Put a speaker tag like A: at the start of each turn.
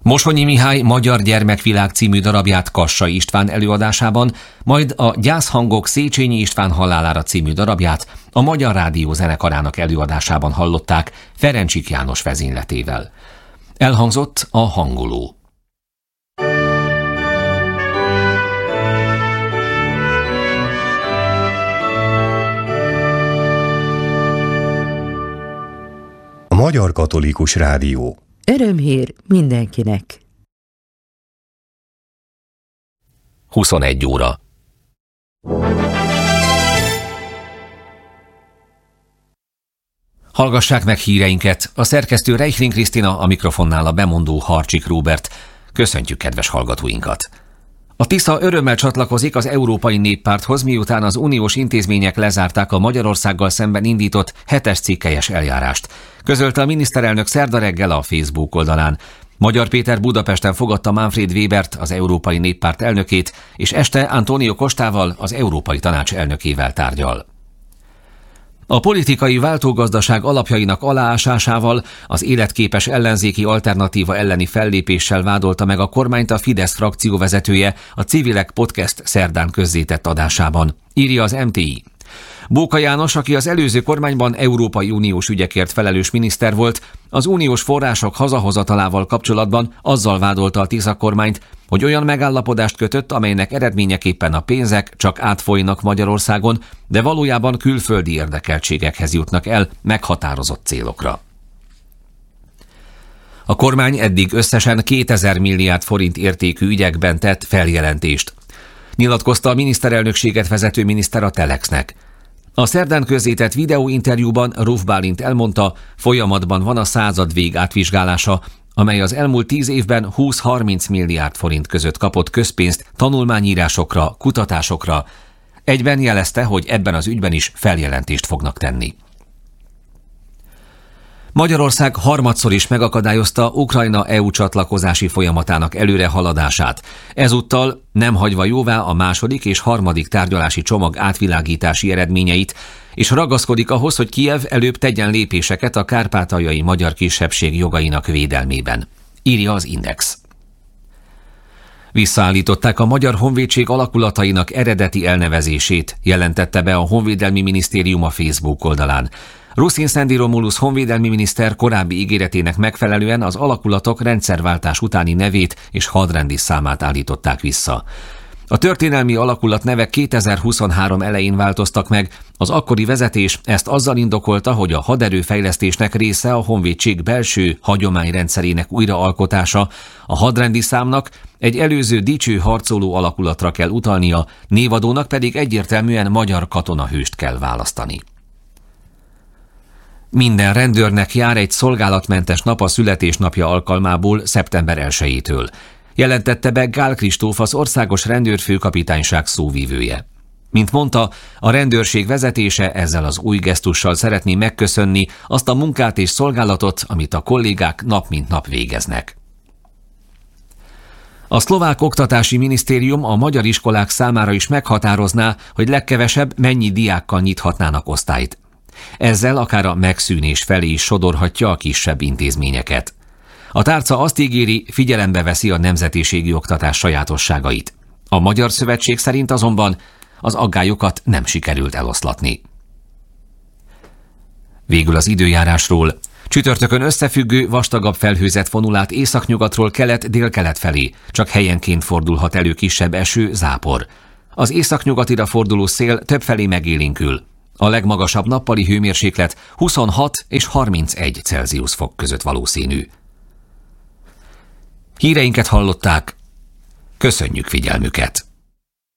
A: Mosonyi Mihály Magyar Gyermekvilág című darabját Kassai István előadásában, majd a Gyászhangok Széchenyi István halálára című darabját a Magyar Rádió zenekarának előadásában hallották Ferencsik János vezényletével. Elhangzott a hangoló.
B: A Magyar Katolikus Rádió.
C: Örömhír mindenkinek.
A: 21 óra. Hallgassák meg híreinket. A szerkesztő Reichling Krisztina, a mikrofonnál a bemondó Harcsik Róbert. Köszöntjük kedves hallgatóinkat! A Tisza örömmel csatlakozik az Európai Néppárthoz, miután az uniós intézmények lezárták a Magyarországgal szemben indított 7-es cikkelyes eljárást. Közölte a miniszterelnök szerda reggel a Facebook oldalán. Magyar Péter Budapesten fogadta Manfred Webert, az Európai Néppárt elnökét, és este Antonio Costával, az Európai Tanács elnökével tárgyal. A politikai váltógazdaság alapjainak aláásásával, az életképes ellenzéki alternatíva elleni fellépéssel vádolta meg a kormányt a Fidesz frakcióvezetője a Civilek Podcast szerdán közzétett adásában, írja az MTI. Bóka János, aki az előző kormányban Európai Uniós ügyekért felelős miniszter volt, az uniós források hazahozatalával kapcsolatban azzal vádolta a Tisza kormányt, hogy olyan megállapodást kötött, amelynek eredményeképpen a pénzek csak átfolynak Magyarországon, de valójában külföldi érdekeltségekhez jutnak el meghatározott célokra. A kormány eddig összesen 2000 milliárd forint értékű ügyekben tett feljelentést. Nyilatkozta a miniszterelnökséget vezető miniszter a Telexnek. A szerdán közzétett videóinterjúban Ruf Bálint elmondta, folyamatban van a századvég átvizsgálása, amely az elmúlt 10 évben 20-30 milliárd forint között kapott közpénzt tanulmányírásokra, kutatásokra. Egyben jelezte, hogy ebben az ügyben is feljelentést fognak tenni. Magyarország harmadszor is megakadályozta Ukrajna EU csatlakozási folyamatának előrehaladását. Ezúttal nem hagyva jóvá a második és harmadik tárgyalási csomag átvilágítási eredményeit, és ragaszkodik ahhoz, hogy Kijev előbb tegyen lépéseket a kárpátaljai magyar kisebbség jogainak védelmében, írja az Index. Visszaállították a Magyar Honvédség alakulatainak eredeti elnevezését, jelentette be a Honvédelmi Minisztérium a Facebook oldalán. Ruszin Szendi Romulus honvédelmi miniszter korábbi ígéretének megfelelően az alakulatok rendszerváltás utáni nevét és hadrendi számát állították vissza. A történelmi alakulat nevek 2023 elején változtak meg, az akkori vezetés ezt azzal indokolta, hogy a haderőfejlesztésnek része a honvédség belső hagyományrendszerének újraalkotása, a hadrendi számnak egy előző dicső harcoló alakulatra kell utalnia, névadónak pedig egyértelműen magyar katonahőst kell választani. Minden rendőrnek jár egy szolgálatmentes nap a születésnapja alkalmából szeptember 1-től. Jelentette be Gál Kristóf, az Országos Rendőrfőkapitányság szóvivője. Mint mondta, a rendőrség vezetése ezzel az új gesztussal szeretné megköszönni azt a munkát és szolgálatot, amit a kollégák nap mint nap végeznek. A szlovák oktatási minisztérium a magyar iskolák számára is meghatározná, hogy legkevesebb mennyi diákkal nyithatnának osztályt. Ezzel akár a megszűnés felé is sodorhatja a kisebb intézményeket. A tárca azt ígéri, figyelembe veszi a nemzetiségi oktatás sajátosságait. A Magyar Szövetség szerint azonban az aggályokat nem sikerült eloszlatni. Végül az időjárásról. Csütörtökön összefüggő, vastagabb felhőzet vonul át északnyugatról kelet-délkelet felé, csak helyenként fordulhat elő kisebb eső, zápor. Az északnyugatira forduló szél többfelé megélénkül. A legmagasabb nappali hőmérséklet 26 és 31 Celsius fok között valószínű. Híreinket hallották. Köszönjük figyelmüket!